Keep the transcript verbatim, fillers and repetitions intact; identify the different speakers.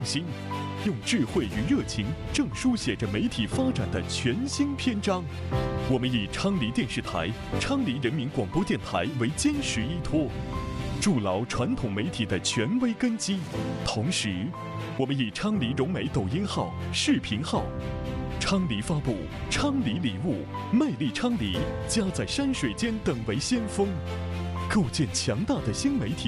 Speaker 1: 新，用智慧与热情，正书写着媒体发展的全新篇章。我们以昌黎电视台、昌黎人民广播电台为坚实依托，筑牢传统媒体的权威根基。同时，我们以昌黎融媒抖音号、视频号、昌黎发布、昌黎礼物、魅力昌黎、家在山水间等为先锋，构建强大的新媒体